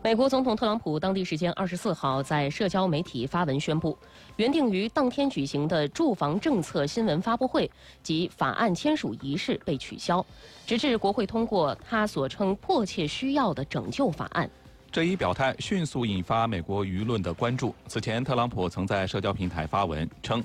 美国总统特朗普当地时间24号在社交媒体发文宣布，原定于当天举行的住房政策新闻发布会及法案签署仪式被取消，直至国会通过他所称迫切需要的拯救法案。 这一表态迅速引发美国舆论的关注。此前，特朗普曾在社交平台发文称，